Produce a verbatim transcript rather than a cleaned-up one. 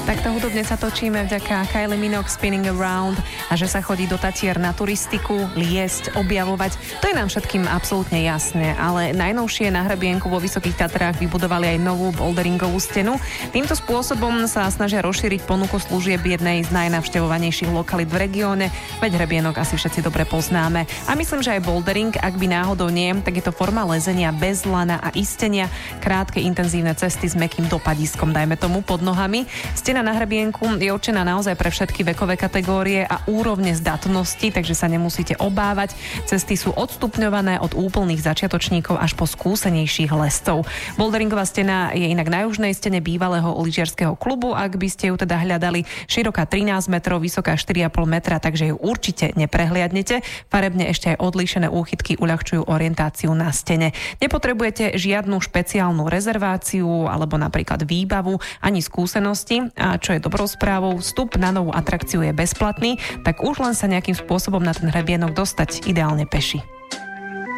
Takto hudobne sa točíme vďaka Kylie Minogue Spinning Around a že sa chodí do Tatier na turistiku, liesť, objavovať. To je nám všetkým absolútne jasné, ale najnovšie na hrebienku vo Vysokých Tatrách vybudovali aj novú boulderingovú stenu. Týmto spôsobom sa snažia rozšíriť ponuku služieb jednej z najnavštevovanejších lokalít v regióne, veď hrebienok asi všetci dobre poznáme. A myslím, že aj bouldering, ak by náhodou nie, tak je to forma lezenia bez lana a istenia, krátke intenzívne cesty s mäkkým dopadiskom, dajme tomu, pod nohami. Stena na hrebienku je určená naozaj pre všetky vekové kategórie a úrovne zdatnosti, takže sa nemusíte obávať. Cesty sú odstupňované od úplných začiatočníkov až po skúsenejších lescov. Boulderingová stena je inak na južnej stene bývalého lyžiarskeho klubu, ak by ste ju teda hľadali, široká trinásť metrov, vysoká štyri a pol metra, takže ju určite neprehliadnete. Farebne ešte aj odlíšené úchytky uľahčujú orientáciu na stene. Nepotrebujete žiadnu špeciálnu rezerváciu alebo napríklad výbavu ani skúsenosti. A čo je dobrou správou, vstup na novú atrakciu je bezplatný, tak už len sa nejakým spôsobom na ten hrebienok dostať, ideálne peši.